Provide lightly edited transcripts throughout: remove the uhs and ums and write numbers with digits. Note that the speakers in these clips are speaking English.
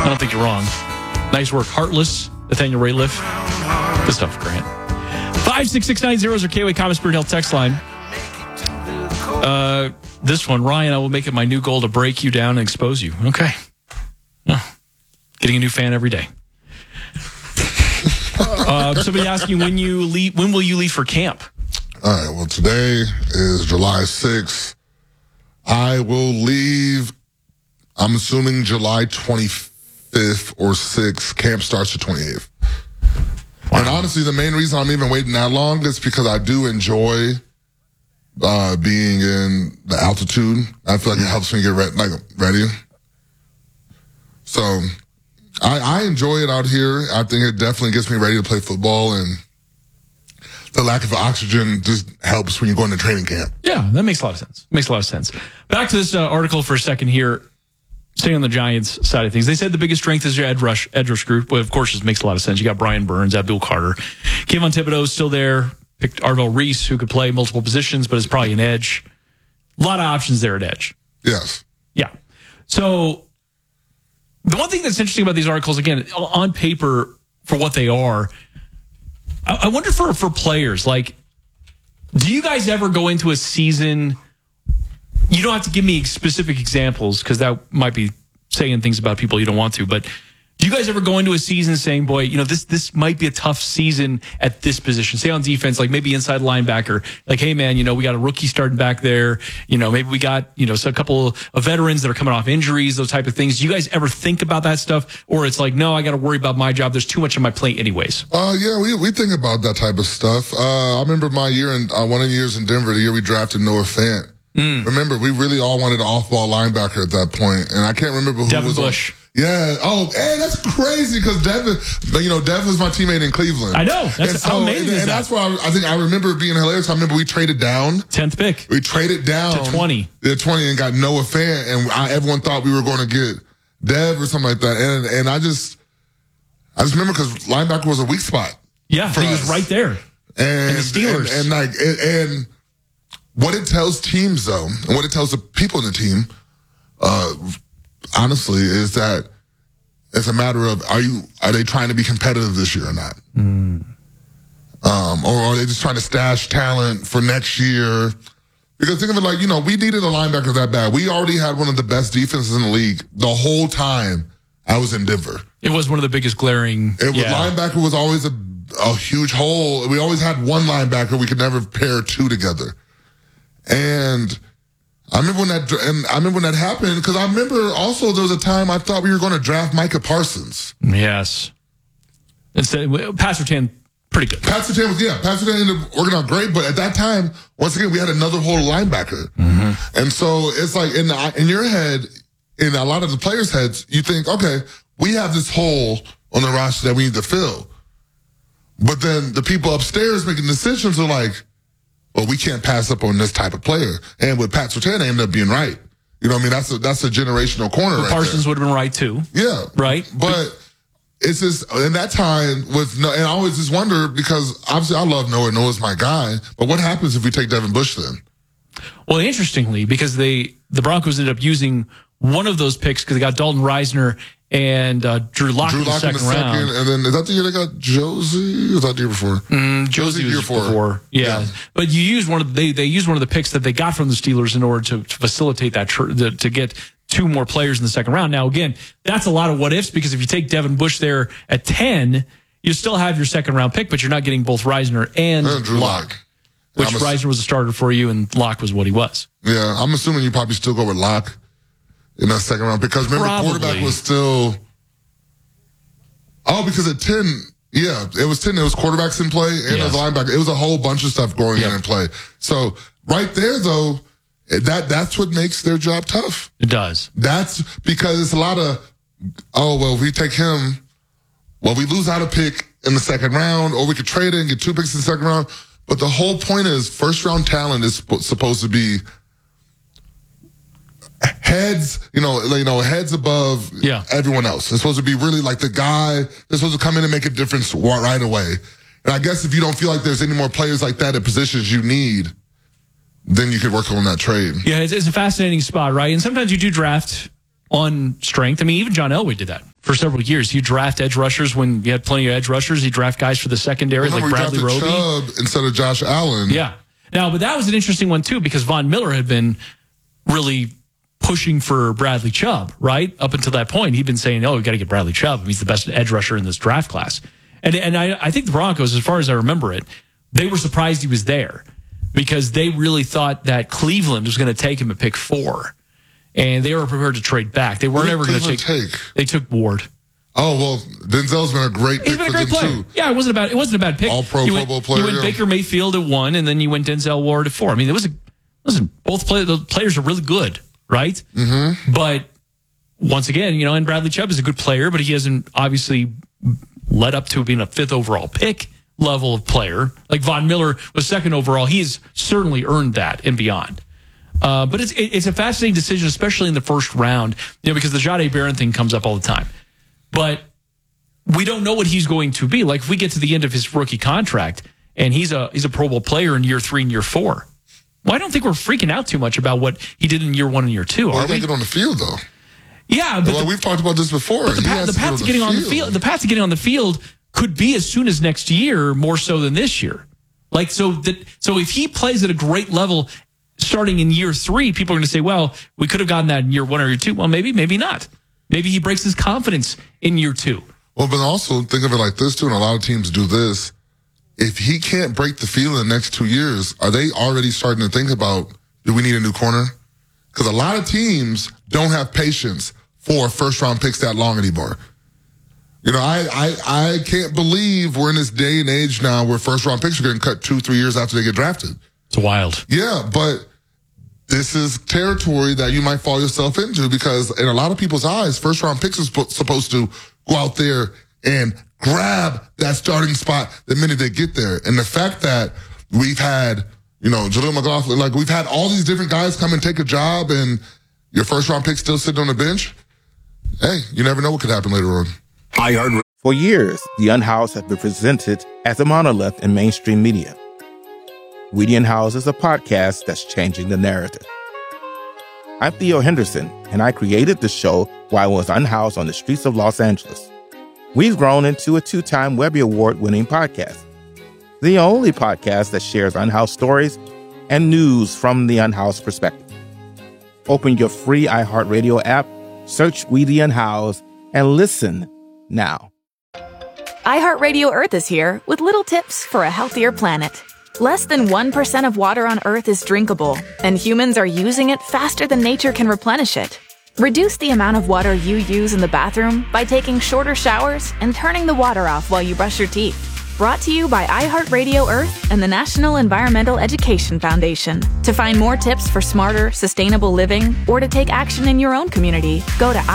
I don't think you're wrong. Nice work. Heartless, Nathaniel Rateliff. Good stuff, Grant. 56690 is our KOA Common Spirit Health text line. This one, Ryan, I will make it my new goal to break you down and expose you. Okay. Oh, getting a new fan every day. Somebody asking when will you leave for camp? All right, well, today is July 6th. I will leave, I'm assuming July 25th or 6th. Camp starts the 28th. Wow. And honestly, the main reason I'm even waiting that long is because I do enjoy being in the altitude. I feel like it helps me get ready. So I enjoy it out here. I think it definitely gets me ready to play football, and the lack of oxygen just helps when you go into training camp. Yeah, that makes a lot of sense. Back to this article for a second here. Staying on the Giants side of things, they said the biggest strength is your edge rush group. But of course, this makes a lot of sense. You got Brian Burns, Abdul Carter, Kayvon Thibodeau is still there. Picked Arvell Reese, who could play multiple positions, but is probably an edge. A lot of options there at edge. Yes. Yeah. So the one thing that's interesting about these articles, again, on paper for what they are, I wonder for players, like, do you guys ever go into a season? You don't have to give me specific examples because that might be saying things about people you don't want to, but do you guys ever go into a season saying, boy, this might be a tough season at this position? Say on defense, like maybe inside linebacker, like, hey, man, we got a rookie starting back there. Maybe we got, so a couple of veterans that are coming off injuries, those type of things. Do you guys ever think about that stuff? Or it's like, no, I got to worry about my job. There's too much on my plate anyways. Yeah, we think about that type of stuff. I remember my year one of the years in Denver, the year we drafted Noah Fant. Remember, we really all wanted an off-ball linebacker at that point, and I can't remember who Devin was Bush. Yeah. Oh, hey, that's crazy because Devin was my teammate in Cleveland. I know. How amazing is that? That's why I think I remember it being hilarious. I remember we traded down. 10th pick. We traded down. To 20. Yeah, 20 and got Noah Fant, and everyone thought we were going to get Dev or something like that. And I just remember because linebacker was a weak spot. Yeah, he was right there. And the Steelers. And what it tells teams, though, and what it tells the people in the team, honestly, is that it's a matter of are they trying to be competitive this year or not? Or are they just trying to stash talent for next year? Because think of it like, we needed a linebacker that bad. We already had one of the best defenses in the league the whole time I was in Denver. It was one of the biggest glaring. Linebacker was always a huge hole. We always had one linebacker. We could never pair two together. And I remember when that happened, because I remember also there was a time I thought we were going to draft Micah Parsons. Yes. Pat Surtain, pretty good. Pat Surtain ended up working out great, but at that time, once again, we had another whole linebacker. Mm-hmm. And so it's like in your head, in a lot of the players' heads, you think, okay, we have this hole on the roster that we need to fill. But then the people upstairs making decisions are like, well, we can't pass up on this type of player. And with Pat Surtain, they ended up being right. You know what I mean? That's a generational corner right Parsons there. would have been right, too. Yeah. Right? But it's just, in that time, and I always just wonder, because obviously I love Noah. Noah's my guy. But what happens if we take Devin Bush then? Well, interestingly, because the Broncos ended up using one of those picks because they got Dalton Reisner and Drew Lock in the second round. And then, is that the year they got Josie? Or was that the year before? Josie was year before. Yeah. But you used they used one of the picks that they got from the Steelers in order to facilitate that, to get two more players in the second round. Now, again, that's a lot of what ifs, because if you take Devin Bush there at 10, you still have your second round pick, but you're not getting both Reisner and Drew Lock. Which Reisner was a starter for you and Lock was what he was. Yeah, I'm assuming you probably still go with Lock in that second round, because remember, quarterback was still. Oh, because at 10, yeah, it was 10. There was quarterbacks in play and as a linebacker. It was a whole bunch of stuff going in play. So right there, though, that's what makes their job tough. It does. That's because it's a lot of, if we take him, we lose out a pick in the second round, or we could trade it and get 2 picks in the second round. But the whole point is, first round talent is supposed to be heads, heads above everyone else. It's supposed to be really like the guy that's supposed to come in and make a difference right away. And I guess if you don't feel like there's any more players like that at positions you need, then you could work on that trade. Yeah, it's a fascinating spot, right? And sometimes you do draft on strength. I mean, even John Elway did that. for several years. You draft edge rushers when you had plenty of edge rushers. You draft guys for the secondary like Bradley Roby. Chubb instead of Josh Allen. Yeah. Now, but that was an interesting one too because Von Miller had been really pushing for Bradley Chubb, right? Up until that point, he'd been saying, "Oh, we got to get Bradley Chubb. He's the best edge rusher in this draft class." And I think the Broncos, as far as I remember it, they were surprised he was there because they really thought that Cleveland was going to take him at pick 4. And they were prepared to trade back. They weren't ever going to take. They took Ward. Oh well, Denzel's been a great pick. He's been a great player. Too. Yeah, it wasn't a bad pick. All pro football player. You went Baker Mayfield at 1, and then you went Denzel Ward at 4. I mean, both the players are really good, right? Mm-hmm. But once again, and Bradley Chubb is a good player, but he hasn't obviously led up to being a 5th overall pick level of player. Like Von Miller was 2nd overall. He has certainly earned that and beyond. But it's a fascinating decision, especially in the first round, because the Jahdae Barron thing comes up all the time. But we don't know what he's going to be. Like if we get to the end of his rookie contract and he's a Pro Bowl player in year 3 and year 4, well, I don't think we're freaking out too much about what he did in year 1 and year 2. Well, I think it on the field though. Yeah, but we've talked about this before. The path to getting on the field. The path to getting on the field could be as soon as next year, more so than this year. Like so if he plays at a great level starting in year 3, people are going to say, well, we could have gotten that in year 1 or year 2. Well, maybe not. Maybe he breaks his confidence in year 2. Well, but also think of it like this too, and a lot of teams do this. If he can't break the field in the next 2 years, are they already starting to think about, do we need a new corner? Because a lot of teams don't have patience for first-round picks that long anymore. I can't believe we're in this day and age now where first-round picks are getting cut 2-3 years after they get drafted. It's wild. Yeah, but this is territory that you might fall yourself into because in a lot of people's eyes, first-round picks are supposed to go out there and grab that starting spot the minute they get there. And the fact that we've had, Jaleel McLaughlin, like we've had all these different guys come and take a job and your first-round pick still sitting on the bench, hey, you never know what could happen later on. For years, The Unhoused has been presented as a monolith in mainstream media. We the Unhoused is a podcast that's changing the narrative. I'm Theo Henderson, and I created the show while I was unhoused on the streets of Los Angeles. We've grown into a 2-time Webby Award-winning podcast. The only podcast that shares unhoused stories and news from the unhoused perspective. Open your free iHeartRadio app, search We the Unhoused, and listen now. iHeartRadio Earth is here with little tips for a healthier planet. Less than 1% of water on Earth is drinkable, and humans are using it faster than nature can replenish it. Reduce the amount of water you use in the bathroom by taking shorter showers and turning the water off while you brush your teeth. Brought to you by iHeartRadio Earth and the National Environmental Education Foundation. To find more tips for smarter, sustainable living or to take action in your own community, go to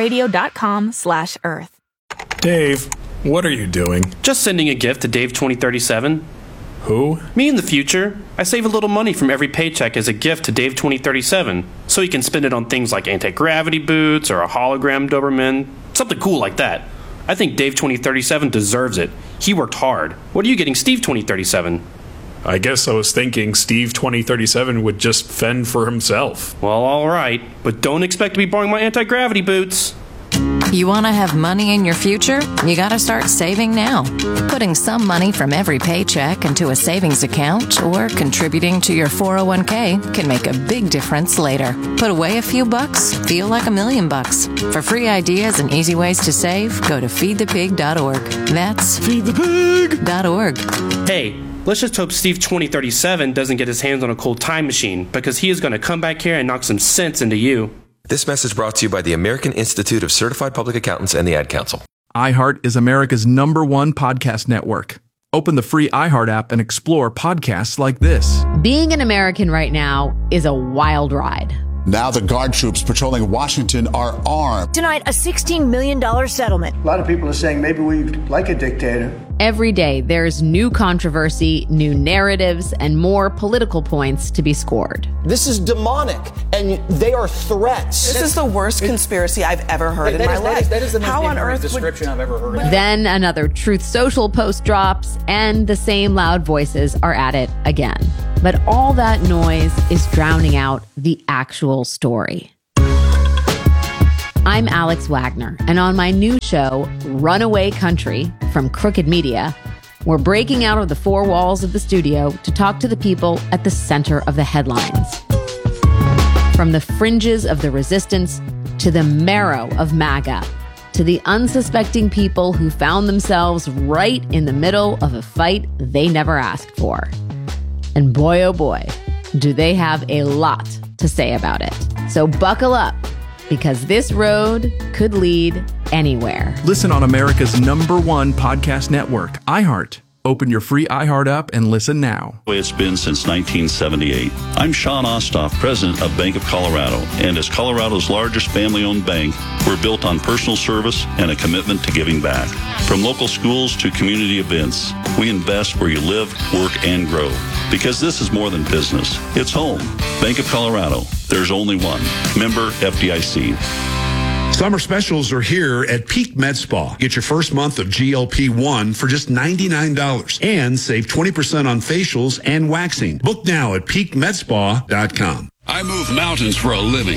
iHeartRadio.com/Earth. Dave, what are you doing? Just sending a gift to Dave 2037. Who? Me in the future. I save a little money from every paycheck as a gift to Dave 2037, so he can spend it on things like anti-gravity boots or a hologram Doberman, something cool like that. I think Dave 2037 deserves it. He worked hard. What are you getting Steve 2037? I guess I was thinking Steve 2037 would just fend for himself. Well, all right, but don't expect to be borrowing my anti-gravity boots. You want to have money in your future? You got to start saving now. Putting some money from every paycheck into a savings account or contributing to your 401k can make a big difference later. Put away a few bucks, feel like $1 million. For free ideas and easy ways to save, go to feedthepig.org. That's feedthepig.org. Hey, let's just hope Steve 2037 doesn't get his hands on a cold time machine, because he is going to come back here and knock some sense into you. This message brought to you by the American Institute of Certified Public Accountants and the Ad Council. iHeart is America's #1 podcast network. Open the free iHeart app and explore podcasts like this. Being an American right now is a wild ride. Now the guard troops patrolling Washington are armed. Tonight, a $16 million settlement. A lot of people are saying maybe we like a dictator. Every day, there's new controversy, new narratives, and more political points to be scored. This is demonic, and they are threats. This is the worst conspiracy I've ever heard in my life. That is the most How on earth description I've ever heard. Then another Truth Social post drops, and the same loud voices are at it again. But all that noise is drowning out the actual story. I'm Alex Wagner, and on my new show, Runaway Country, from Crooked Media, we're breaking out of the four walls of the studio to talk to the people at the center of the headlines. From the fringes of the resistance to the marrow of MAGA, to the unsuspecting people who found themselves right in the middle of a fight they never asked for. And boy, oh boy, do they have a lot to say about it. So buckle up, because this road could lead anywhere. Listen on America's #1 podcast network, iHeart. Open your free iHeart app and listen now. It's been since 1978. I'm Sean Ostoff, president of Bank of Colorado, and as Colorado's largest family-owned bank, we're built on personal service and a commitment to giving back. From local schools to community events, we invest where you live, work, and grow. Because this is more than business. It's home. Bank of Colorado. There's only one. Member FDIC. Summer specials are here at Peak Med Spa. Get your first month of GLP-1 for just $99 and save 20% on facials and waxing. Book now at peakmedspa.com. I move mountains for a living.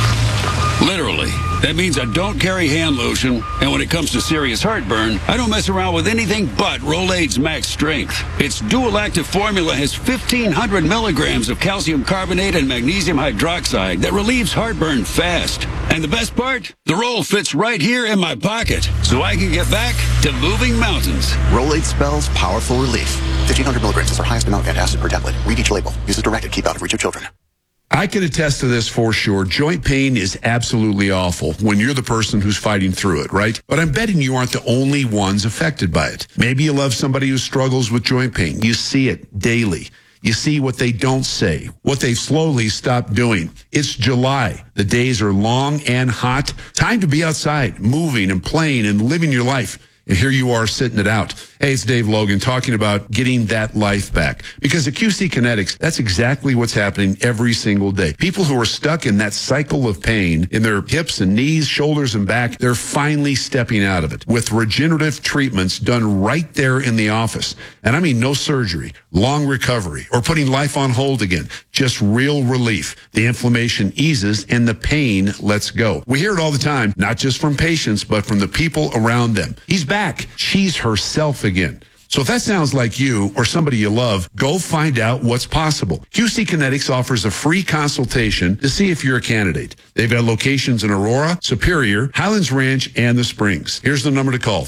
Literally. That means I don't carry hand lotion, and when it comes to serious heartburn, I don't mess around with anything but Rolaids Max Strength. Its dual active formula has 1,500 milligrams of calcium carbonate and magnesium hydroxide that relieves heartburn fast. And the best part? The roll fits right here in my pocket, so I can get back to moving mountains. Rolaids spells powerful relief. 1,500 milligrams is our highest amount of antacid per tablet. Read each label. Use as directed. Keep out of reach of children. I can attest to this for sure. Joint pain is absolutely awful when you're the person who's fighting through it, right? But I'm betting you aren't the only ones affected by it. Maybe you love somebody who struggles with joint pain. You see it daily. You see what they don't say, what they've slowly stopped doing. It's July. The days are long and hot. Time to be outside, moving and playing and living your life. And here you are sitting it out. Hey, it's Dave Logan talking about getting that life back. Because at QC Kinetics, that's exactly what's happening every single day. People who are stuck in that cycle of pain in their hips and knees, shoulders and back, they're finally stepping out of it with regenerative treatments done right there in the office. And I mean no surgery, long recovery, or putting life on hold again. Just real relief. The inflammation eases and the pain lets go. We hear it all the time, not just from patients, but from the people around them. He's back. She's herself again. So if that sounds like you or somebody you love, go find out what's possible. QC Kinetics offers a free consultation to see if you're a candidate. They've got locations in Aurora, Superior, Highlands Ranch, and the Springs. Here's the number to call,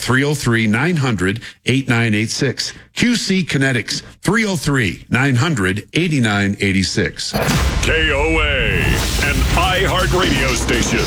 303-900-8986. QC Kinetics, 303-900-8986. KOA, an iHeart radio station.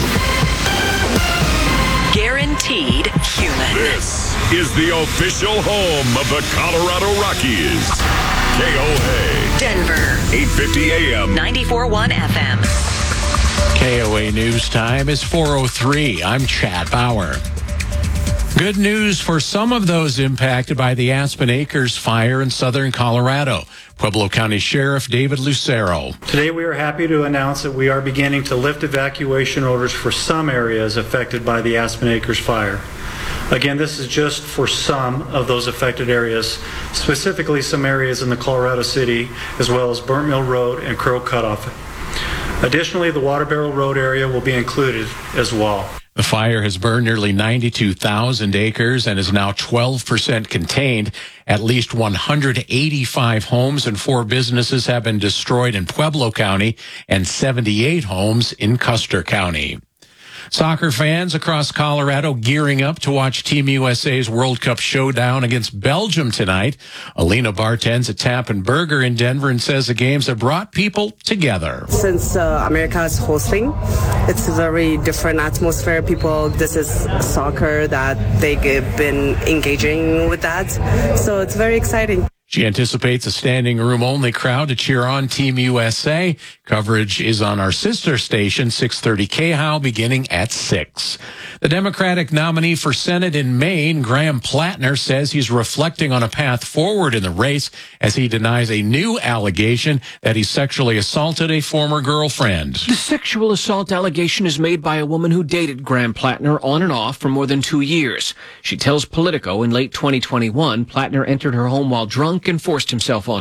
Guaranteed human. This is the official home of the Colorado Rockies. KOA. Denver. 850 AM. 94.1 FM. KOA News Time is 4:03. I'm Chad Bauer. Good news for some of those impacted by the Aspen Acres fire in southern Colorado. Pueblo County Sheriff David Lucero. Today we are happy to announce that we are beginning to lift evacuation orders for some areas affected by the Aspen Acres fire. Again, this is just for some of those affected areas, specifically some areas in the Colorado City, as well as Burnt Mill Road and Crow Cutoff. Additionally, the Water Barrel Road area will be included as well. The fire has burned nearly 92,000 acres and is now 12% contained. At least 185 homes and 4 businesses have been destroyed in Pueblo County and 78 homes in Custer County. Soccer fans across Colorado gearing up to watch Team USA's World Cup showdown against Belgium tonight. Alina Bartens at Tappan Burger in Denver and says the games have brought people together. Since America is hosting, it's a very different atmosphere. People, this is soccer that they've been engaging with that. So it's very exciting. She anticipates a standing room only crowd to cheer on Team USA. Coverage is on our sister station, 630 KHOW, beginning at 6. The Democratic nominee for Senate in Maine, Graham Plattner, says he's reflecting on a path forward in the race as he denies a new allegation that he sexually assaulted a former girlfriend. The sexual assault allegation is made by a woman who dated Graham Plattner on and off for more than 2 years. She tells Politico in late 2021, Plattner entered her home while drunk and forced himself on her.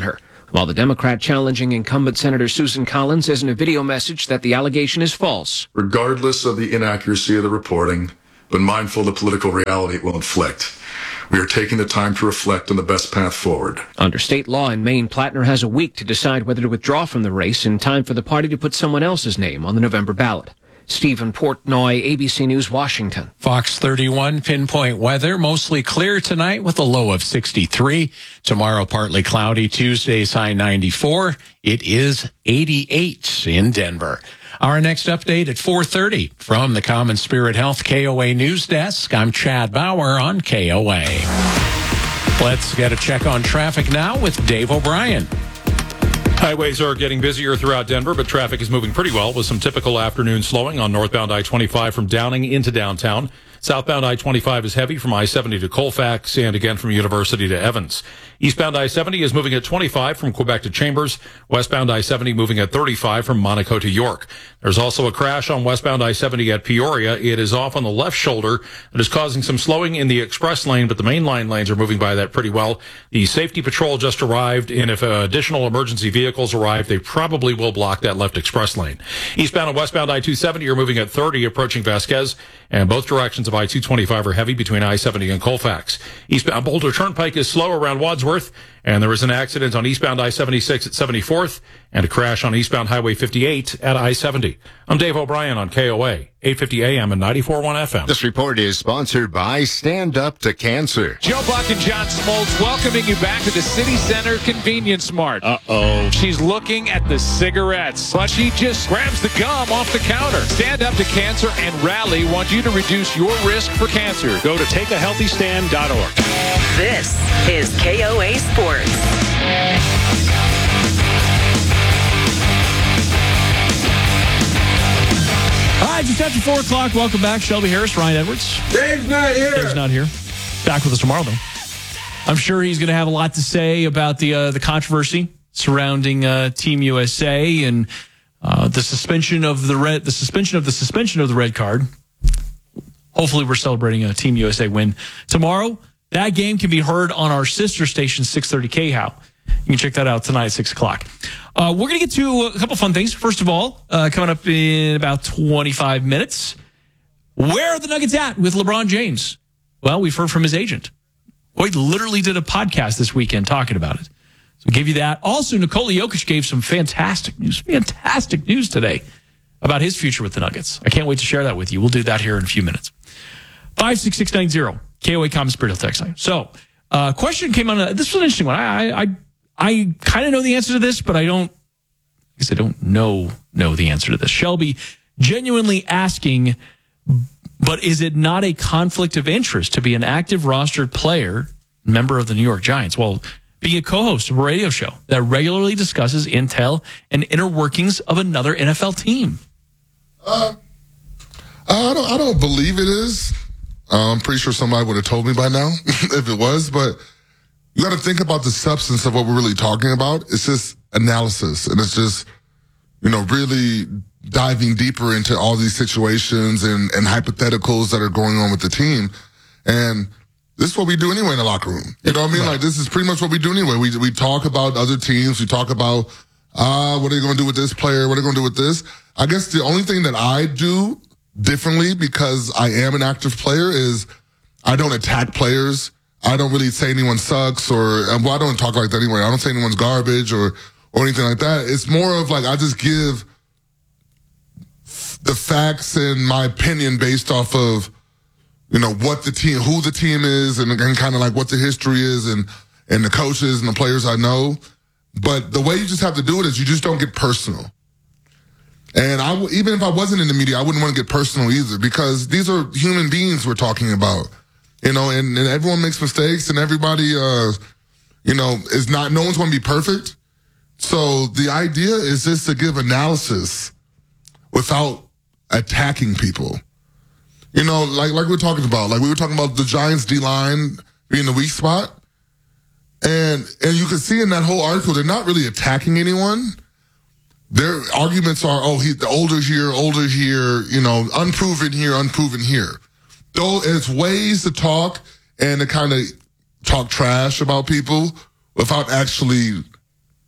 while the Democrat challenging incumbent Senator Susan Collins says in a video message that the allegation is false. Regardless of the inaccuracy of the reporting, but mindful of the political reality it will inflict, we are taking the time to reflect on the best path forward. Under state law in Maine, Plattner has a week to decide whether to withdraw from the race in time for the party to put someone else's name on the November ballot. Stephen Portnoy, ABC News, Washington. Fox 31 pinpoint weather, mostly clear tonight with a low of 63. Tomorrow, partly cloudy. Tuesday's high 94. It is 88 in Denver. Our next update at 4:30 from the Common Spirit Health KOA News Desk. I'm Chad Bauer on KOA. Let's get a check on traffic now with Dave O'Brien. Highways are getting busier throughout Denver, but traffic is moving pretty well with some typical afternoon slowing on northbound I-25 from Downing into downtown. Southbound I-25 is heavy from I-70 to Colfax and again from University to Evans. Eastbound I-70 is moving at 25 from Quebec to Chambers. Westbound I-70 moving at 35 from Monaco to York. There's also a crash on westbound I-70 at Peoria. It is off on the left shoulder. That is causing some slowing in the express lane, but the main line lanes are moving by that pretty well. The safety patrol just arrived, and if additional emergency vehicles arrive, they probably will block that left express lane. Eastbound and westbound I-270 are moving at 30 approaching Vasquez, and both directions of I-225 are heavy between I-70 and Colfax. Eastbound Boulder Turnpike is slow around Wadsworth, and there was an accident on eastbound I-76 at 74th and a crash on eastbound Highway 58 at I-70. I'm Dave O'Brien on KOA, 850 AM and 94.1 FM. This report is sponsored by Stand Up to Cancer. Joe Buck and John Smoltz welcoming you back to the City Center Convenience Mart. Uh-oh. She's looking at the cigarettes, but she just grabs the gum off the counter. Stand Up to Cancer and Rally want you to reduce your risk for cancer. Go to takeahealthystand.org. This is KOA Sports. All right, just after 4 o'clock, welcome back. Shelby Harris, Ryan Edwards. Dave's not here. Dave's not here. Back with us tomorrow, though. I'm sure he's going to have a lot to say about the controversy surrounding Team USA and the suspension of the red card. Hopefully, we're celebrating a Team USA win tomorrow. That game can be heard on our sister station, 630 KHOW. You can check that out tonight at 6 o'clock. We're going to get to a couple fun things. First of all, coming up in about 25 minutes, where are the Nuggets at with LeBron James? Well, we've heard from his agent. Boyd literally did a podcast this weekend talking about it. So we'll give you that. Also, Nikola Jokic gave some fantastic news today about his future with the Nuggets. I can't wait to share that with you. We'll do that here in a few minutes. 56690, KOA Common Spirit Health text line. So, question came on. This was an interesting one. I kind of know the answer to this, but I don't know the answer to this. Shelby genuinely asking, but is it not a conflict of interest to be an active rostered player, member of the New York Giants? Well, being a co-host of a radio show that regularly discusses intel and inner workings of another NFL team. I don't believe it is. I'm pretty sure somebody would have told me by now if it was, but you got to think about the substance of what we're really talking about. It's just analysis, and it's just, really diving deeper into all these situations and hypotheticals that are going on with the team. And this is what we do anyway in the locker room. You know what I mean? Right. Like, this is pretty much what we do anyway. We talk about other teams. We talk about, what are they going to do with this player? What are they going to do with this? I guess the only thing that I do differently, because I am an active player, is I don't attack players. I don't really say anyone sucks I don't talk like that anyway. I don't say anyone's garbage or anything like that. It's more of like, I just give the facts and my opinion based off of, what the team, who the team is and kind of like what the history is and the coaches and the players I know. But the way you just have to do it is you just don't get personal. And even if I wasn't in the media, I wouldn't want to get personal either, because these are human beings we're talking about, and everyone makes mistakes, and everybody, is not, no one's going to be perfect. So the idea is just to give analysis without attacking people. Like we're talking about, like we were talking about the Giants D-line being the weak spot. And you can see in that whole article, they're not really attacking anyone. Their arguments are, the older here, unproven here. Though it's ways to talk and to kind of talk trash about people without actually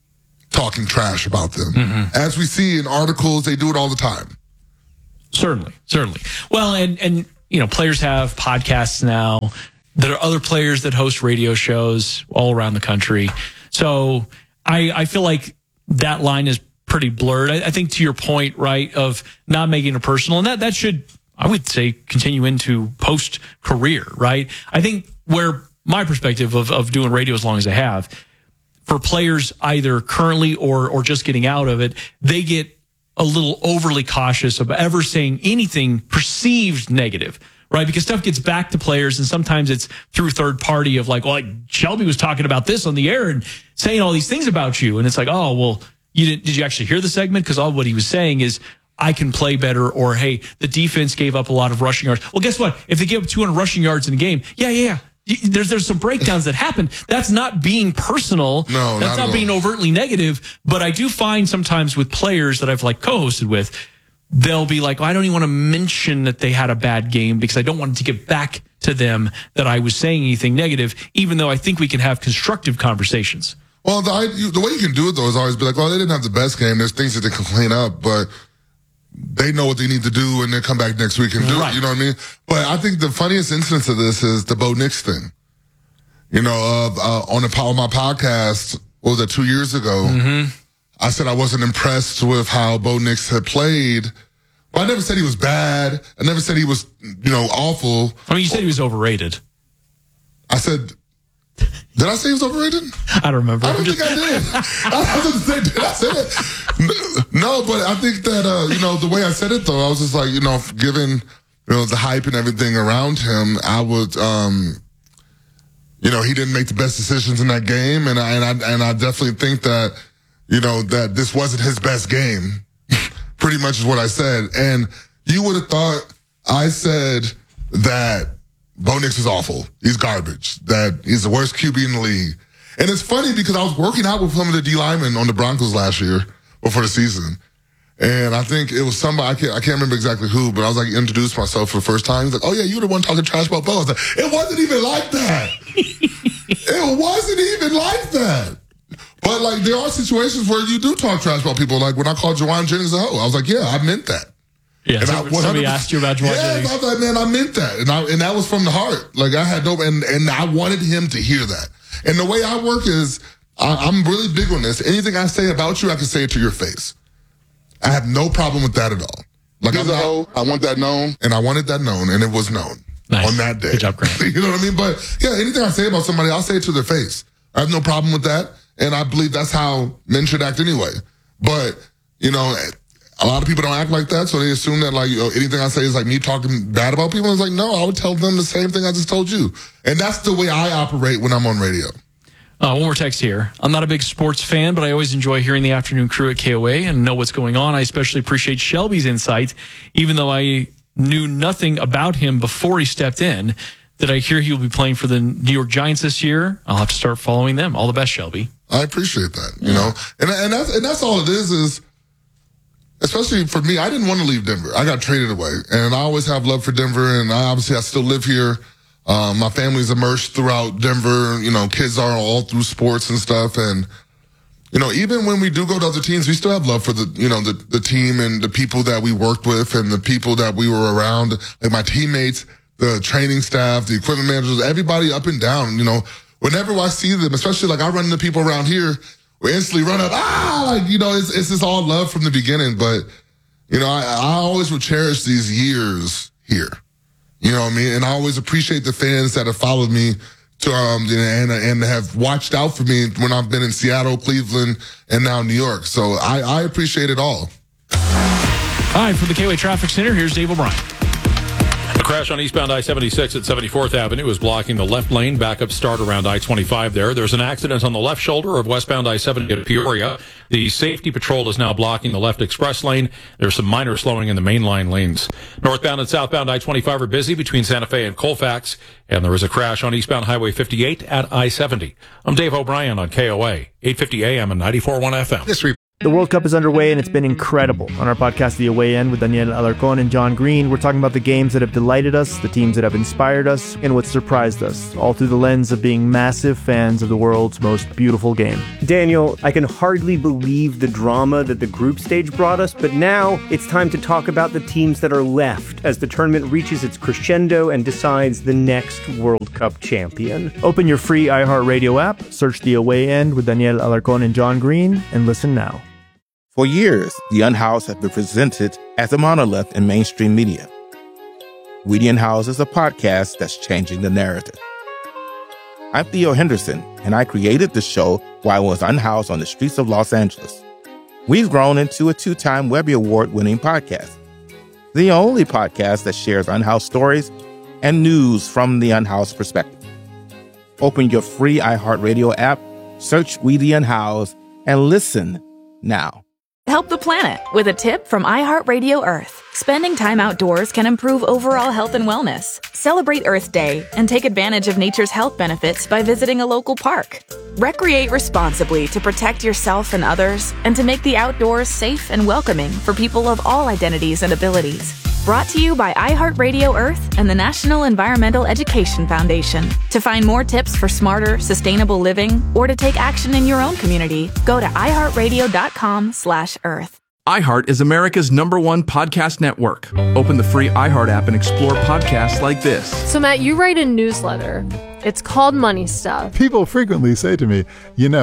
talking trash about them. As we see in articles, they do it all the time. Certainly. Well, and players have podcasts now. There are other players that host radio shows all around the country. So I feel like that line is pretty blurred. I think to your point, right, of not making it personal, and that should, I would say, continue into post-career, right? I think where my perspective of doing radio as long as I have, for players either currently or just getting out of it, they get a little overly cautious of ever saying anything perceived negative, right? Because stuff gets back to players, and sometimes it's through third party of like, well, Shelby was talking about this on the air and saying all these things about you. And it's like, oh, well, did you actually hear the segment? Because all what he was saying is, I can play better, or, hey, the defense gave up a lot of rushing yards. Well, guess what? If they give up 200 rushing yards in a game, yeah. There's some breakdowns that happen. That's not being personal. No, that's not being overtly negative. But I do find sometimes with players that I've like co-hosted with, they'll be like, I don't even want to mention that they had a bad game because I don't want to get back to them that I was saying anything negative, even though I think we can have constructive conversations. Well, the way you can do it, though, is always be like, well, they didn't have the best game. There's things that they can clean up, but they know what they need to do, and they'll come back next week and do it. You know what I mean? But I think the funniest instance of this is the Bo Nix thing. On my podcast, what was that, 2 years ago? I said I wasn't impressed with how Bo Nix had played. Well, I never said he was bad. I never said he was, awful. I mean, you said he was overrated. I said, did I say he was overrated? I don't remember. I don't think I did. I was going to say, did I say it? No, but I think that, the way I said it, though, I was just like, given, the hype and everything around him, I would, he didn't make the best decisions in that game. And I definitely think that, that this wasn't his best game. Pretty much is what I said. And you would have thought I said that Bo Nix is awful. He's garbage. That he's the worst QB in the league. And it's funny because I was working out with some of the D linemen on the Broncos last year before the season. And I think it was somebody, I can't remember exactly who, but I was like, introduced myself for the first time. He's like, oh yeah, you were the one talking trash about Bo. I was like, it wasn't even like that. It wasn't even like that. But like, there are situations where you do talk trash about people. Like when I called Jawan Jennings a hoe, I was like, yeah, I meant that. Yeah, somebody asked you about Jawan Jennings. I was like, man, I meant that. And that was from the heart. Like I had and I wanted him to hear that. And the way I work is, I'm really big on this. Anything I say about you, I can say it to your face. I have no problem with that at all. Like I want that known, and I wanted that known, and it was known on that day. Good job, Grant. You know what I mean? But yeah, anything I say about somebody, I'll say it to their face. I have no problem with that, and I believe that's how men should act anyway. But a lot of people don't act like that, so they assume that anything I say is like me talking bad about people. It's like, no, I would tell them the same thing I just told you, and that's the way I operate when I'm on radio. One more text here. I'm not a big sports fan, but I always enjoy hearing the afternoon crew at KOA and know what's going on. I especially appreciate Shelby's insight, even though I knew nothing about him before he stepped in. Did I hear he will be playing for the New York Giants this year? I'll have to start following them. All the best, Shelby. I appreciate that, and that's all it is, especially for me, I didn't want to leave Denver. I got traded away, and I always have love for Denver, and I still live here. My family's immersed throughout Denver. Kids are all through sports and stuff. And, even when we do go to other teams, we still have love for the team and the people that we worked with and the people that we were around, like my teammates, the training staff, the equipment managers, everybody up and down. Whenever I see them, especially like I run into people around here, we instantly run up, it's just all love from the beginning. But, I always will cherish these years here. You know what I mean? And I always appreciate the fans that have followed me to and have watched out for me when I've been in Seattle, Cleveland, and now New York. So I appreciate it all. All right, from the KOA Traffic Center, here's Dave O'Brien. A crash on eastbound I-76 at 74th Avenue is blocking the left lane. Backup start around I-25 there. There's an accident on the left shoulder of westbound I-70 at Peoria. The safety patrol is now blocking the left express lane. There's some minor slowing in the mainline lanes. Northbound and southbound I-25 are busy between Santa Fe and Colfax. And there is a crash on eastbound Highway 58 at I-70. I'm Dave O'Brien on KOA, 850 AM and 94.1 FM. The World Cup is underway, and it's been incredible. On our podcast, The Away End, with Daniel Alarcón and John Green, we're talking about the games that have delighted us, the teams that have inspired us, and what surprised us, all through the lens of being massive fans of the world's most beautiful game. Daniel, I can hardly believe the drama that the group stage brought us, but now it's time to talk about the teams that are left as the tournament reaches its crescendo and decides the next World Cup champion. Open your free iHeartRadio app, search The Away End with Daniel Alarcón and John Green, and listen now. For years, The Unhoused has been presented as a monolith in mainstream media. We The Unhoused is a podcast that's changing the narrative. I'm Theo Henderson, and I created the show while I was unhoused on the streets of Los Angeles. We've grown into a 2-time Webby Award-winning podcast, the only podcast that shares unhoused stories and news from the unhoused perspective. Open your free iHeartRadio app, search We The Unhoused, and listen now. Help the planet with a tip from iHeartRadio Earth. Spending time outdoors can improve overall health and wellness. Celebrate Earth Day and take advantage of nature's health benefits by visiting a local park. Recreate responsibly to protect yourself and others, and to make the outdoors safe and welcoming for people of all identities and abilities. Brought to you by iHeartRadio Earth and the National Environmental Education Foundation. To find more tips for smarter, sustainable living, or to take action in your own community, go to iHeartRadio.com/Earth. iHeart is America's #1 podcast network. Open the free iHeart app and explore podcasts like this. So, Matt, you write a newsletter. It's called Money Stuff. People frequently say to me,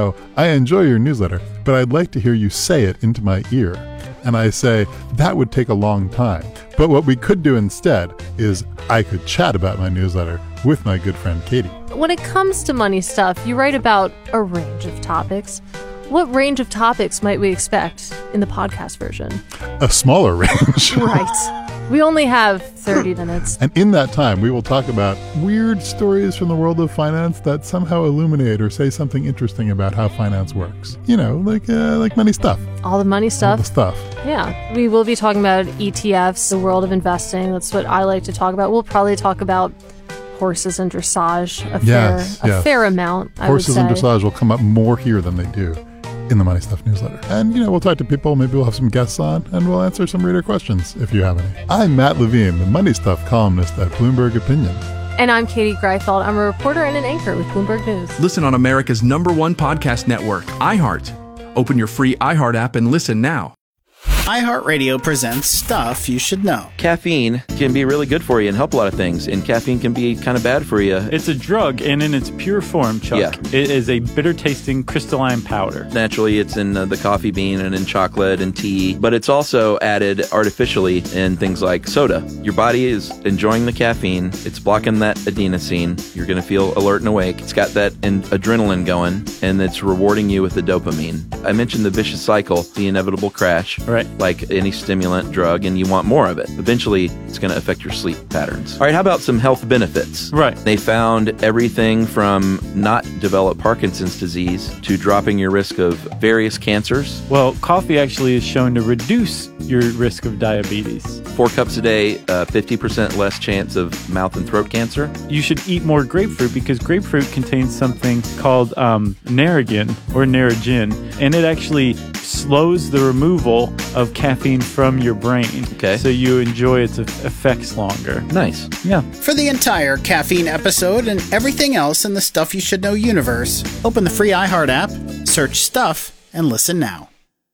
I enjoy your newsletter, but I'd like to hear you say it into my ear. And I say, that would take a long time. But what we could do instead is I could chat about my newsletter with my good friend Katie. When it comes to Money Stuff, you write about a range of topics. What range of topics might we expect in the podcast version? A smaller range. Right. We only have 30 minutes. And in that time, we will talk about weird stories from the world of finance that somehow illuminate or say something interesting about how finance works. Like money stuff. All the money stuff. All the stuff. Yeah. We will be talking about ETFs, the world of investing. That's what I like to talk about. We'll probably talk about horses and dressage a fair amount, I would say. Horses and dressage will come up more here than they do in the Money Stuff newsletter. And, we'll talk to people, maybe we'll have some guests on, and we'll answer some reader questions if you have any. I'm Matt Levine, the Money Stuff columnist at Bloomberg Opinion. And I'm Katie Greifeld. I'm a reporter and an anchor with Bloomberg News. Listen on America's #1 podcast network, iHeart. Open your free iHeart app and listen now. iHeartRadio presents Stuff You Should Know. Caffeine can be really good for you and help a lot of things, and caffeine can be kind of bad for you. It's a drug, and in its pure form, Chuck, it is a bitter-tasting crystalline powder. Naturally, it's in the coffee bean and in chocolate and tea, but it's also added artificially in things like soda. Your body is enjoying the caffeine. It's blocking that adenosine. You're going to feel alert and awake. It's got that adrenaline going, and it's rewarding you with the dopamine. I mentioned the vicious cycle, the inevitable crash. Right. Like any stimulant drug, and you want more of it. Eventually, it's going to affect your sleep patterns. All right, how about some health benefits? Right. They found everything from not develop Parkinson's disease to dropping your risk of various cancers. Well, coffee actually is shown to reduce your risk of diabetes. 4 cups a day, 50% less chance of mouth and throat cancer. You should eat more grapefruit because grapefruit contains something called Narragin or Narragin, and it actually slows the removal of caffeine from your brain. Okay. So you enjoy its effects longer. Nice. Yeah. For the entire caffeine episode and everything else in the Stuff You Should Know universe, open the free iHeart app, search Stuff, and listen now.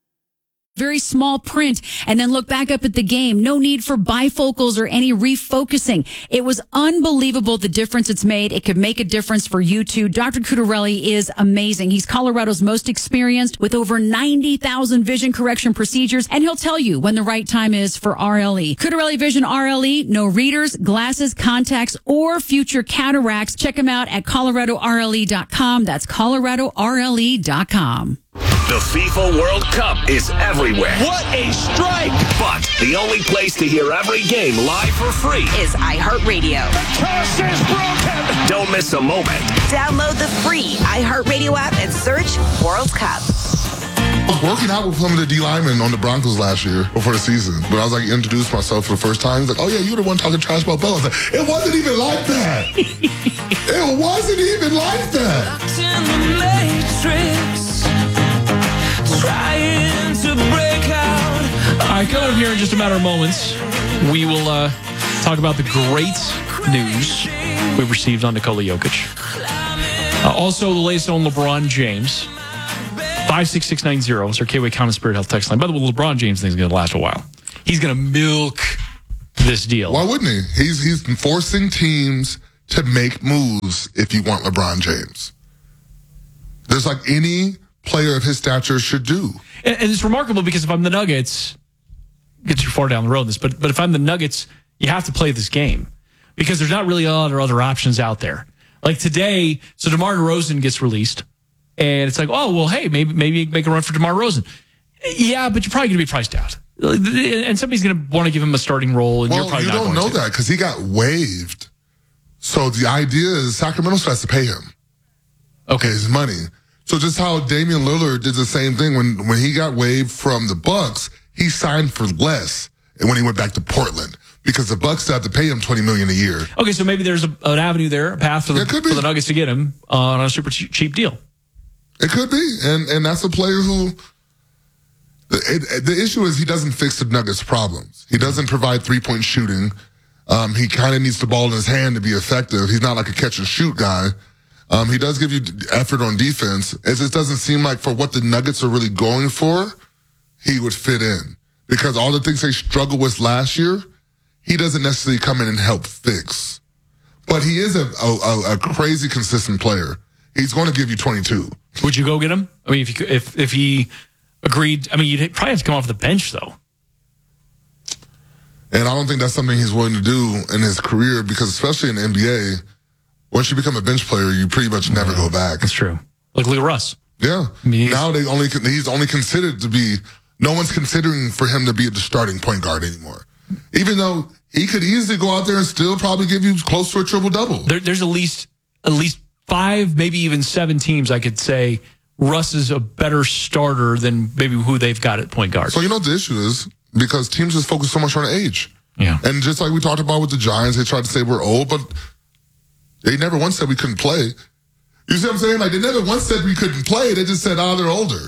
Very small print, and then look back up at the game. No need for bifocals or any refocusing. It was unbelievable the difference it's made. It could make a difference for you too. Dr. Cutarelli is amazing. He's Colorado's most experienced with over 90,000 vision correction procedures, and he'll tell you when the right time is for RLE. Cutarelli Vision RLE, no readers, glasses, contacts, or future cataracts. Check him out at ColoradoRLE.com. That's ColoradoRLE.com. The FIFA World Cup is everywhere. What a strike! But the only place to hear every game live for free is iHeartRadio. The curse is broken! Don't miss a moment. Download the free iHeartRadio app and search World Cup. I was working out with some of the D linemen on the Broncos last year before the season. But I was introduced myself for the first time. He's like, oh yeah, you're the one talking trash about Bell. I was like, it wasn't even like that. It wasn't even like that. Locked in the Matrix, trying coming up here in just a matter of moments, we will talk about the great news we've received on Nikola Jokic. Also, the latest on LeBron James. 56690 is our KWay Common Spirit Health text line. By the way, LeBron James thing is going to last a while. He's going to milk this deal. Why wouldn't he? He's forcing teams to make moves if you want LeBron James. There's like any player of his stature should do. And it's remarkable because if I'm the Nuggets, get too far down the road in this, but if I'm the Nuggets, you have to play this game because there's not really a lot of other options out there. Like today, so DeMar DeRozan gets released, and it's like, oh, well, hey, maybe make a run for DeMar DeRozan. Yeah, but you're probably going to be priced out. And somebody's going to want to give him a starting role, and you're probably not going to. You don't know that because he got waived. So the idea is Sacramento has to pay him. Okay, his money. So just how Damian Lillard did the same thing when he got waived from the Bucks, he signed for less, and when he went back to Portland. Because the Bucks had to pay him $20 million a year. Okay, so maybe there's an avenue there, a path for the Nuggets to get him on a super cheap deal. It could be, and that's a player who. The issue is he doesn't fix the Nuggets' problems. He doesn't provide 3-point shooting. He kind of needs the ball in his hand to be effective. He's not like a catch and shoot guy. He does give you effort on defense. It just doesn't seem like for what the Nuggets are really going for, he would fit in. Because all the things they struggled with last year, he doesn't necessarily come in and help fix. But he is a crazy consistent player. He's going to give you 22. Would you go get him? I mean, if he agreed, I mean, you'd probably have to come off the bench, though. And I don't think that's something he's willing to do in his career because especially in the NBA, once you become a bench player, you pretty much never go back. That's true. Look at Russ. Yeah. I mean, now he's only considered to be, no one's considering for him to be the starting point guard anymore. Even though he could easily go out there and still probably give you close to a triple-double. There's at least 5, maybe even 7 teams I could say Russ is a better starter than maybe who they've got at point guard. So you know what the issue is? Because teams just focus so much on age. Yeah. And just like we talked about with the Giants, they tried to say we're old, but they never once said we couldn't play. You see what I'm saying? Like, they never once said we couldn't play. They just said, they're older.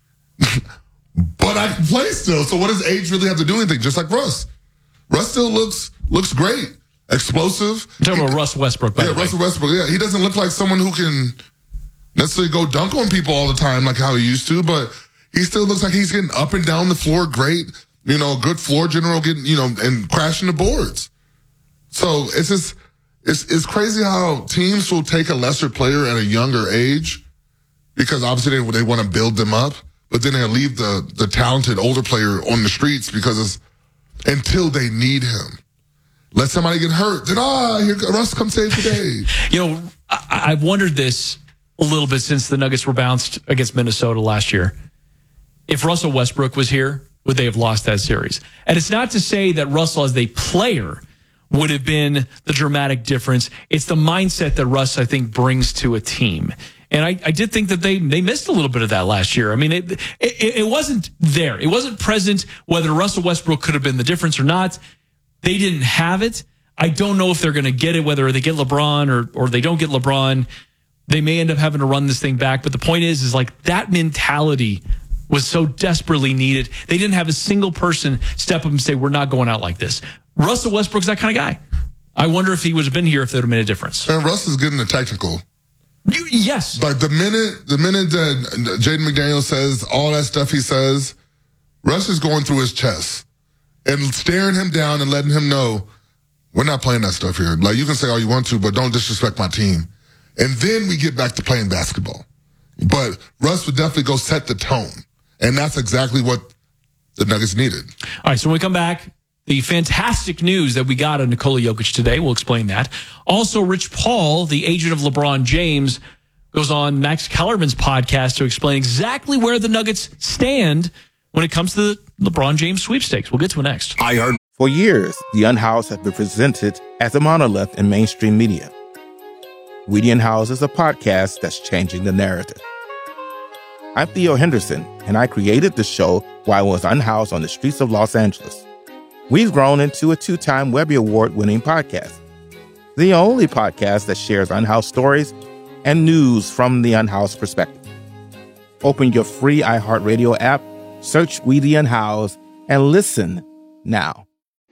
But I can play still. So what does age really have to do anything? Just like Russ. Russ still looks great. Explosive. You're talking about Russ Westbrook, by the way. Russell Westbrook, yeah. He doesn't look like someone who can necessarily go dunk on people all the time like how he used to, but he still looks like he's getting up and down the floor great. You know, good floor general getting, and crashing the boards. So it's just, it's crazy how teams will take a lesser player at a younger age because obviously they want to build them up, but then they'll leave the talented older player on the streets because until they need him. Let somebody get hurt. Then, here Russ come save the day. I've wondered this a little bit since the Nuggets were bounced against Minnesota last year. If Russell Westbrook was here, would they have lost that series? And it's not to say that Russell as a player would have been the dramatic difference. It's the mindset that Russ, I think, brings to a team. And I did think that they missed a little bit of that last year. I mean, it wasn't there. It wasn't present whether Russell Westbrook could have been the difference or not. They didn't have it. I don't know if they're going to get it, whether they get LeBron or they don't get LeBron. They may end up having to run this thing back. But the point is like that mentality was so desperately needed. They didn't have a single person step up and say, we're not going out like this. Russell Westbrook's that kind of guy. I wonder if he would have been here if they would have made a difference. And Russ is getting the technical. Yes. Like the minute that Jaden McDaniel says all that stuff he says, Russ is going through his chest and staring him down and letting him know, we're not playing that stuff here. Like, you can say all you want to, but don't disrespect my team. And then we get back to playing basketball. But Russ would definitely go set the tone. And that's exactly what the Nuggets needed. All right, so when we come back, the fantastic news that we got on Nikola Jokic today, we'll explain that. Also, Rich Paul, the agent of LeBron James, goes on Max Kellerman's podcast to explain exactly where the Nuggets stand when it comes to the LeBron James sweepstakes. We'll get to it next. For years, the Unhoused have been presented as a monolith in mainstream media. We the Unhoused is a podcast that's changing the narrative. I'm Theo Henderson, and I created the show while I was unhoused on the streets of Los Angeles. We've grown into a 2-time Webby Award-winning podcast, the only podcast that shares unhoused stories and news from the unhoused perspective. Open your free iHeartRadio app, search We the Unhoused, and listen now.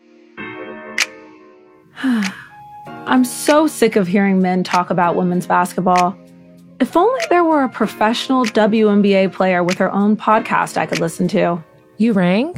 I'm so sick of hearing men talk about women's basketball. If only there were a professional WNBA player with her own podcast I could listen to. You rang?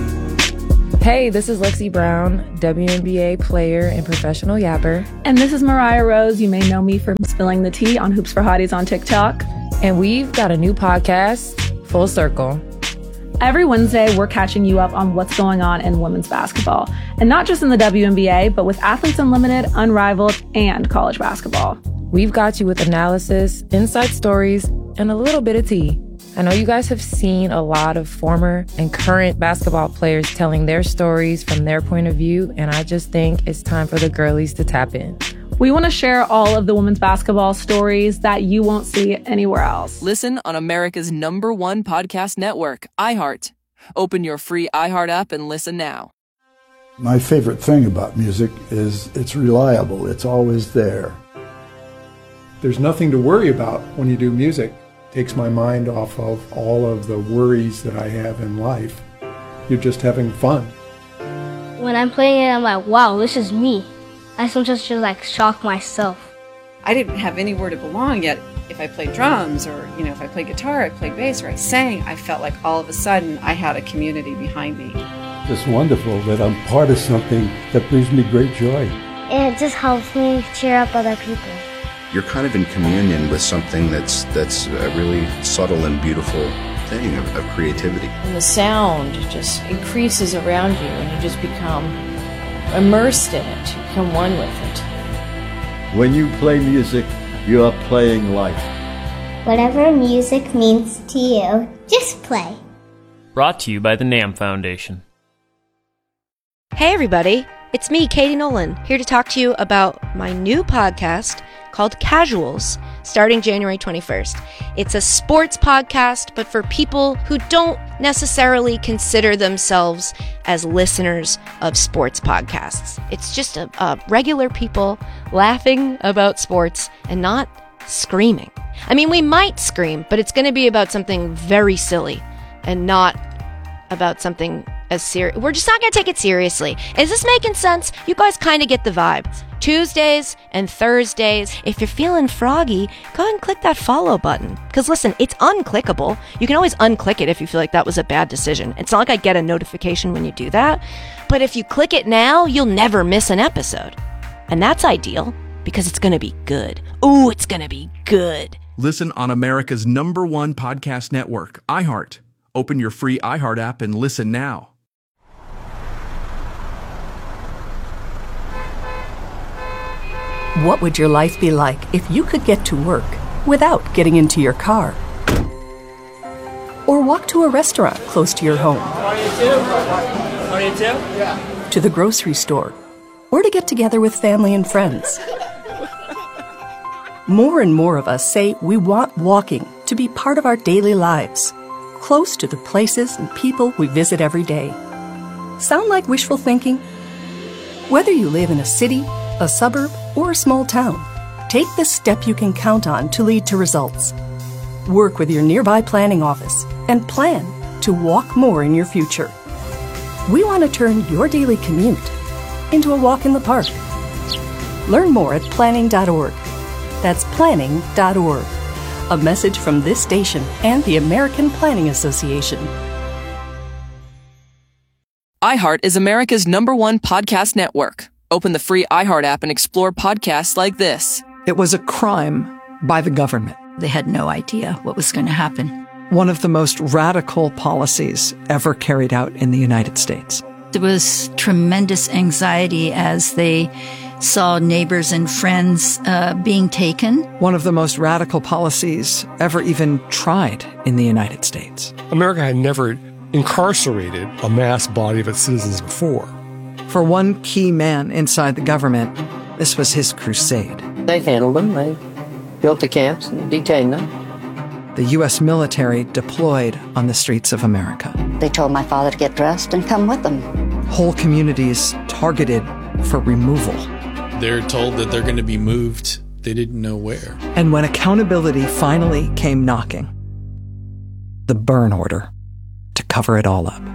Hey, this is Lexi Brown, WNBA player and professional yapper. And this is Mariah Rose. You may know me for spilling the tea on Hoops for Hotties on TikTok. And we've got a new podcast, Full Circle. Every Wednesday, we're catching you up on what's going on in women's basketball. And not just in the WNBA, but with Athletes Unlimited, Unrivaled, and college basketball. We've got you with analysis, inside stories, and a little bit of tea. I know you guys have seen a lot of former and current basketball players telling their stories from their point of view, and I just think it's time for the girlies to tap in. We want to share all of the women's basketball stories that you won't see anywhere else. Listen on America's #1 podcast network, iHeart. Open your free iHeart app and listen now. My favorite thing about music is it's reliable. It's always there. There's nothing to worry about when you do music. It takes my mind off of all of the worries that I have in life. You're just having fun. When I'm playing it, I'm like, wow, this is me. I sometimes just like shock myself. I didn't have anywhere to belong yet. If I played drums or, if I played guitar, I played bass, or I sang, I felt like all of a sudden I had a community behind me. It's wonderful that I'm part of something that brings me great joy. And it just helps me cheer up other people. You're kind of in communion with something that's a really subtle and beautiful thing of creativity. And the sound just increases around you and you just become immersed in it. You become one with it. When you play music, you are playing life. Whatever music means to you, just play. Brought to you by the NAMM Foundation. Hey everybody, it's me, Katie Nolan, here to talk to you about my new podcast called Casuals, starting January 21st. It's a sports podcast, but for people who don't necessarily consider themselves as listeners of sports podcasts. It's just a regular people laughing about sports and not screaming. I mean, we might scream, but it's going to be about something very silly and not about something as serious. We're just not going to take it seriously. Is this making sense? You guys kind of get the vibe. Tuesdays and Thursdays. If you're feeling froggy, go ahead and click that follow button. Because listen, it's unclickable. You can always unclick it if you feel like that was a bad decision. It's not like I get a notification when you do that. But if you click it now, you'll never miss an episode. And that's ideal because it's going to be good. Ooh, it's going to be good. Listen on America's #1 podcast network, iHeart. Open your free iHeart app and listen now. What would your life be like if you could get to work without getting into your car? Or walk to a restaurant close to your home? 22? Yeah. To the grocery store? Or to get together with family and friends? More and more of us say we want walking to be part of our daily lives, close to the places and people we visit every day. Sound like wishful thinking? Whether you live in a city, a suburb, or a small town, take the step you can count on to lead to results. Work with your nearby planning office and plan to walk more in your future. We want to turn your daily commute into a walk in the park. Learn more at planning.org. That's planning.org. A message from this station and the American Planning Association. iHeart is America's #1 podcast network. Open the free iHeart app and explore podcasts like this. It was a crime by the government. They had no idea what was going to happen. One of the most radical policies ever carried out in the United States. There was tremendous anxiety as they saw neighbors and friends being taken. One of the most radical policies ever even tried in the United States. America had never incarcerated a mass body of its citizens before. For one key man inside the government, this was his crusade. They handled them. They built the camps and detained them. The U.S. military deployed on the streets of America. They told my father to get dressed and come with them. Whole communities targeted for removal. They're told that they're going to be moved. They didn't know where. And when accountability finally came knocking, the burn order to cover it all up.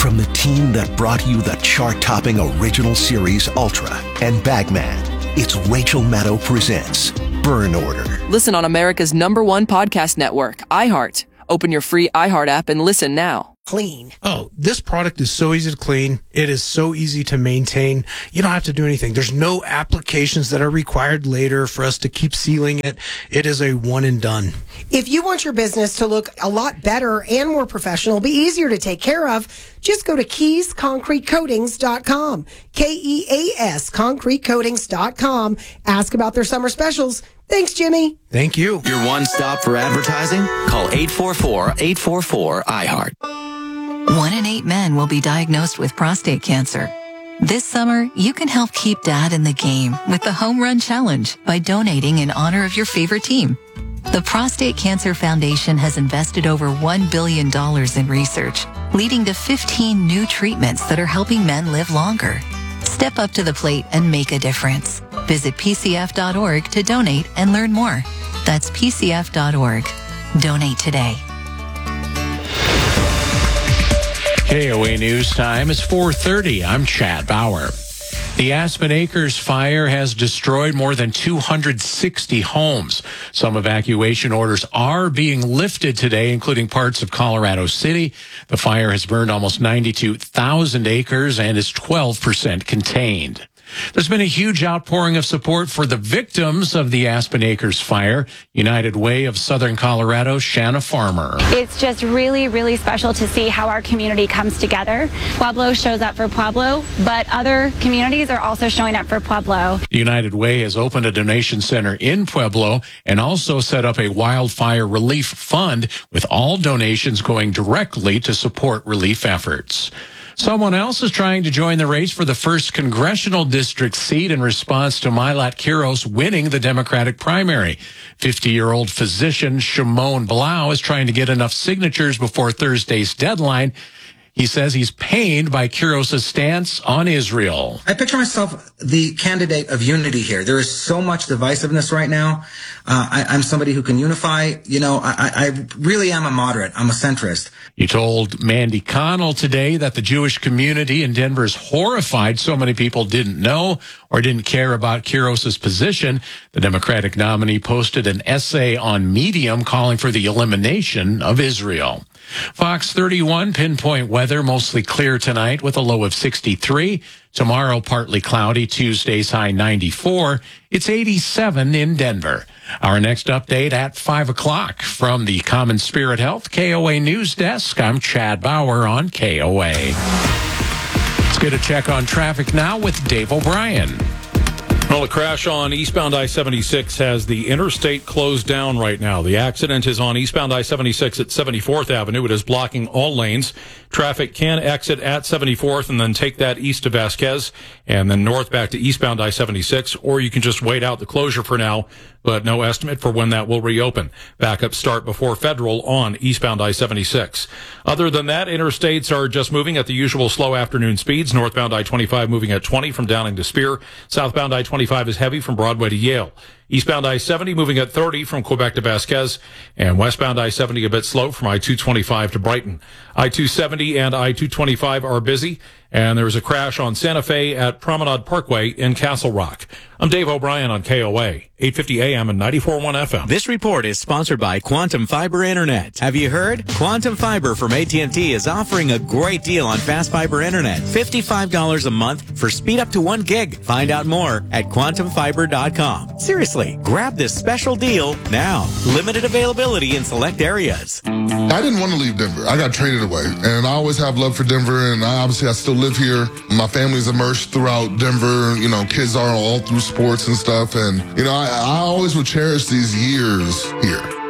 From the team that brought you the chart-topping original series Ultra and Bagman, it's Rachel Maddow presents Burn Order. Listen on America's #1 podcast network, iHeart. Open your free iHeart app and listen now. Clean. Oh, this product is so easy to clean. It is so easy to maintain. You don't have to do anything. There's no applications that are required later for us to keep sealing it. It is a one and done. If you want your business to look a lot better and more professional, be easier to take care of, just go to KeysConcreteCoatings.com. KEAS ConcreteCoatings.com. Ask about their summer specials. Thanks, Jimmy. Thank you. Your one stop for advertising? Call 844-844-iHeart. 1 in 8 men will be diagnosed with prostate cancer. This summer, you can help keep Dad in the game with the Home Run Challenge by donating in honor of your favorite team. The Prostate Cancer Foundation has invested over $1 billion in research, leading to 15 new treatments that are helping men live longer. Step up to the plate and make a difference. Visit PCF.org to donate and learn more. That's PCF.org. Donate today. KOA News Time is 4:30. I'm Chad Bauer. The Aspen Acres fire has destroyed more than 260 homes. Some evacuation orders are being lifted today, including parts of Colorado City. The fire has burned almost 92,000 acres and is 12% contained. There's been a huge outpouring of support for the victims of the Aspen Acres fire. United Way of Southern Colorado, Shanna Farmer. It's just really, really special to see how our community comes together. Pueblo shows up for Pueblo, but other communities are also showing up for Pueblo. United Way has opened a donation center in Pueblo and also set up a wildfire relief fund with all donations going directly to support relief efforts. Someone else is trying to join the race for the first congressional district seat in response to Milat Quiros winning the Democratic primary. 50-year-old physician Shimon Blau is trying to get enough signatures before Thursday's deadline. He says he's pained by Quiros' stance on Israel. I picture myself the candidate of unity here. There is so much divisiveness right now. I'm somebody who can unify. You know, I really am a moderate. I'm a centrist. You told Mandy Connell today that the Jewish community in Denver is horrified so many people didn't know or didn't care about Quiros' position. The Democratic nominee posted an essay on Medium calling for the elimination of Israel. Fox 31 pinpoint weather, mostly clear tonight with a low of 63. Tomorrow, partly cloudy. Tuesday's high 94. It's 87 in Denver. Our next update at 5 o'clock from the Common Spirit Health KOA News Desk. I'm Chad Bauer on KOA. Let's get a check on traffic now with Dave O'Brien. Well, a crash on eastbound I-76 has the interstate closed down right now. The accident is on eastbound I-76 at 74th Avenue. It is blocking all lanes. Traffic can exit at 74th and then take that east to Vasquez and then north back to eastbound I-76, or you can just wait out the closure for now, but no estimate for when that will reopen. Backups start before Federal on eastbound I-76. Other than that, interstates are just moving at the usual slow afternoon speeds. Northbound I-25 moving at 20 from Downing to Spear. Southbound I-25 is heavy from Broadway to Yale. Eastbound I-70 moving at 30 from Quebec to Vasquez, and westbound I-70 a bit slow from I-225 to Brighton. I-270 and I-225 are busy, and there was a crash on Santa Fe at Promenade Parkway in Castle Rock. I'm Dave O'Brien on KOA, 850 AM and 94.1 FM. This report is sponsored by Quantum Fiber Internet. Have you heard? Quantum Fiber from AT&T is offering a great deal on fast fiber internet. $55 a month for speed up to 1 gig. Find out more at quantumfiber.com. Seriously, grab this special deal now. Limited availability in select areas. I didn't want to leave Denver. I got traded away, and I always have love for Denver, and I still live here. My family's immersed throughout Denver. You know, kids are all through sports and stuff, and, you know, I always will cherish these years here.